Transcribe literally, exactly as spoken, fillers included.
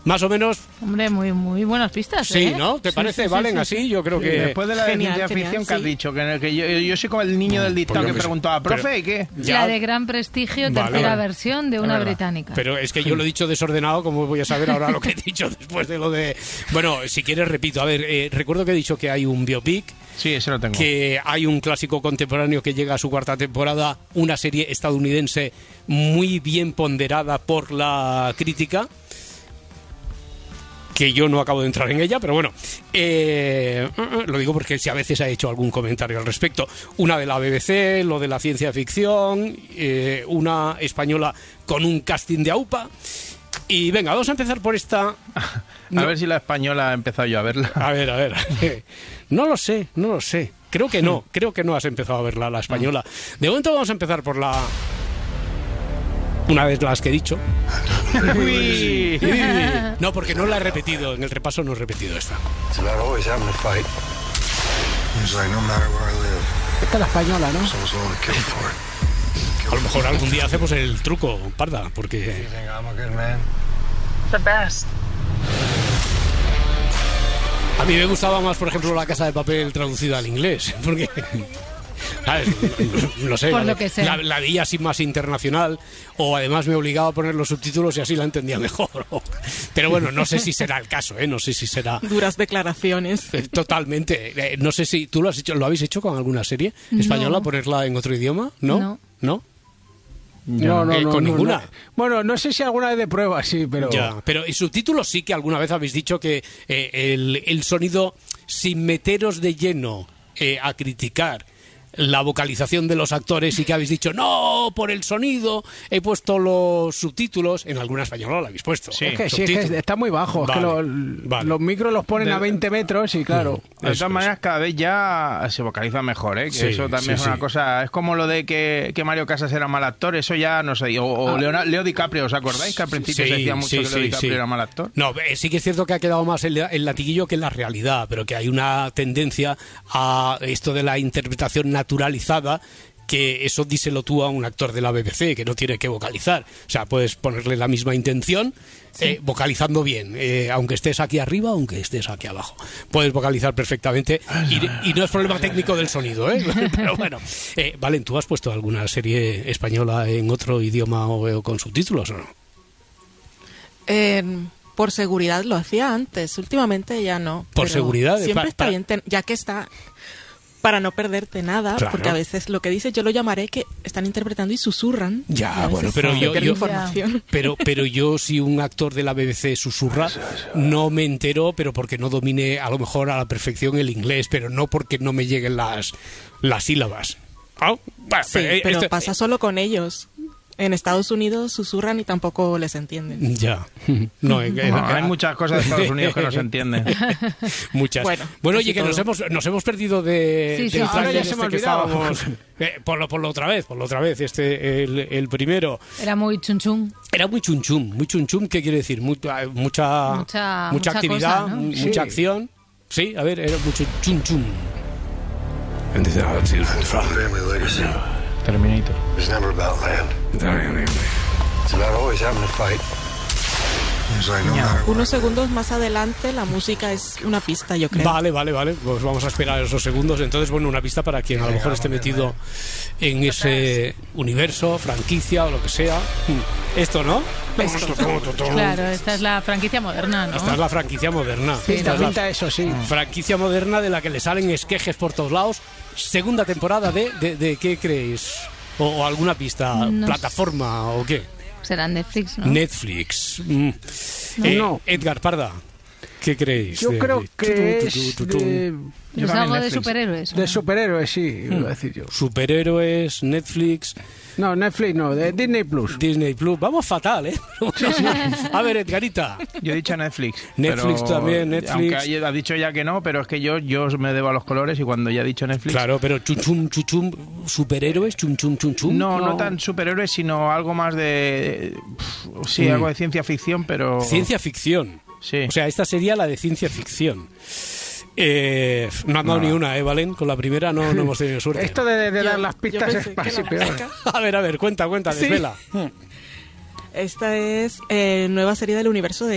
más o menos... Hombre, muy muy buenas pistas, Sí, ¿eh? ¿no? ¿Te Sí, parece, sí, sí, Valen, sí, así? sí. Yo creo que... Después de la Genial, ciencia genial, ficción que has sí. dicho, que, que yo, yo soy como el niño del dictado pues yo que qué sé. preguntaba, profe, Pero- ¿y qué? Ya. La de gran prestigio, Vale, tercera vale. versión de Es una verdad. británica. Pero es que yo lo he dicho desordenado, ¿cómo voy a saber ahora lo que he dicho después de lo de... Bueno, si quieres repito, a ver, eh, recuerdo que he dicho que hay un biopic, Sí, ese lo tengo. que hay un clásico contemporáneo que llega a su cuarta temporada, una serie estadounidense muy bien ponderada por la crítica, que yo no acabo de entrar en ella, pero bueno, eh, lo digo porque si a veces ha hecho algún comentario al respecto. Una de la B B C, lo de la ciencia ficción, eh, una española con un casting de AUPA. Y venga, vamos a empezar por esta... A No. ver si la española he empezado yo a verla. A ver, a ver. No lo sé, no lo sé. Creo que no, creo que no has empezado a verla, la española. De momento vamos a empezar por la... Una vez las que he dicho. Uy. No, porque no la he repetido, en el repaso no he repetido esta. It's about always having to fight. It's like no matter where I live, Esta es la española, ¿no? someone's willing to kill for it. A lo mejor algún día hacemos el truco, Parda, porque... You think I'm a good man? The best. A mí me gustaba más, por ejemplo, La Casa de Papel traducida al inglés, porque... ¿sabes? No sé, Por la, lo que sea. la, la veía así más internacional, o además me obligaba a poner los subtítulos y así la entendía mejor. Pero bueno, no sé si será el caso, ¿eh? No sé si será... Duras declaraciones. Eh, Totalmente. Eh, no sé si tú lo has hecho, ¿lo habéis hecho con alguna serie española, No. ponerla en otro idioma? ¿No? No. ¿No? No, no, Eh, no, con no, ninguna. no. Bueno, no sé si alguna vez de prueba, sí, pero... Ya, pero en subtítulos sí que alguna vez habéis dicho que eh, el, el sonido, sin meteros de lleno eh, a criticar la vocalización de los actores, y que habéis dicho, no, por el sonido he puesto los subtítulos. En alguna española lo habéis puesto. Sí. Es que sí, es Subtítulos. que está muy bajo. Es que Vale, los, vale. los micros los ponen De- a veinte metros y claro... De Eso todas es. maneras, cada vez ya se vocaliza mejor, ¿eh? Que Sí, eso también sí, es una sí. cosa... Es como lo de que, que Mario Casas era mal actor, eso ya no sé. O, o Ah. Leona- Leo DiCaprio, ¿os acordáis? Que al principio Sí, se decía mucho sí, que Leo sí, DiCaprio sí. era mal actor. No, eh, sí que es cierto que ha quedado más el, el latiguillo que la realidad, pero que hay una tendencia a esto de la interpretación naturalizada, que eso díselo tú a un actor de la B B C, que no tiene que vocalizar. O sea, puedes ponerle la misma intención, eh, vocalizando bien, eh, aunque estés aquí arriba, aunque estés aquí abajo. Puedes vocalizar perfectamente, y, y no es problema técnico del sonido, ¿eh? Pero bueno. Eh, Valen, ¿tú has puesto alguna serie española en otro idioma o, o con subtítulos o no? Eh, por seguridad lo hacía antes, últimamente ya no. Por pero seguridad, Siempre pa- está pa- bien, ten- ya que está... Para no perderte nada, Claro. porque a veces lo que dices yo lo llamaré que están interpretando y susurran. Ya, Y a bueno, veces pero se yo- pierde yo- información. Pero, pero yo, si un actor de la B B C susurra, no me entero, pero porque no domine a lo mejor a la perfección el inglés, pero no porque no me lleguen las, las sílabas. Ah, bueno, Sí, eh, pero esto- pasa solo con ellos. En Estados Unidos susurran y tampoco les entienden. Ya. No, en- en- No, hay muchas cosas de Estados Unidos que no se entienden. Muchas. Bueno, Bueno, oye, casi que nos todo. hemos, nos hemos perdido de, Sí, sí, del ahora tráiler ya se me ha este que olvidado. estábamos... Eh, ponlo, ponlo otra vez, ponlo otra vez, este, el, el primero. Era muy chun chun. Era muy chunchum, muy chunchum, ¿qué quiere decir? Mucha, mucha, Mucha- mucha actividad, cosa, ¿no? mu- Sí. mucha acción. Sí, a ver, era mucho chunchum. Family legacy. Terminator. It's never about land. It's about always having to fight. It's like no matter where Unos segundos más adelante la música es una pista, yo creo. Vale, vale, vale, pues vamos a esperar esos segundos. Entonces, bueno, una pista para quien a lo mejor esté metido en ese universo, franquicia o lo que sea. Esto, ¿no? Claro, esta es la franquicia moderna, ¿no? Esta es la franquicia moderna. Sí, Esta Pinta, es la pinta eso, sí. franquicia moderna de la que le salen esquejes por todos lados. Segunda temporada de, de, de ¿qué creéis? O, o alguna pista, No plataforma o qué. Será Netflix, ¿no? Netflix. Mm. Eh, No. Edgar Parda, ¿qué creéis? Yo de- creo de- que tu, es tu, tu, tu, tu. de, Yo ¿Es también algo de Netflix. superhéroes? de superhéroes, sí, iba a decir yo. Superhéroes, Netflix, No, Netflix no, de Disney Plus. Disney Plus. Vamos fatal, ¿eh? A ver, Edgarita. Yo he dicho Netflix. Netflix pero- también, Netflix. Aunque ha dicho ya que no, pero es que yo, yo me debo a los colores y cuando ya he dicho Netflix... Claro, pero chuchum, chuchum, superhéroes, chum, chum, chum, chum. No, no tan superhéroes, sino algo más de... pf, Sí, Mm. algo de ciencia ficción, pero... Ciencia ficción. Sí. O sea, esta sería la de ciencia ficción. Eh, no han dado ni una, ¿eh, Valen? Con la primera no, no hemos tenido suerte. Esto de, de Yo- dar las yo pistas pensé es que casi la peor. música- A ver, a ver, cuenta, cuenta, Sí. desvela. Esta es eh, nueva serie del universo de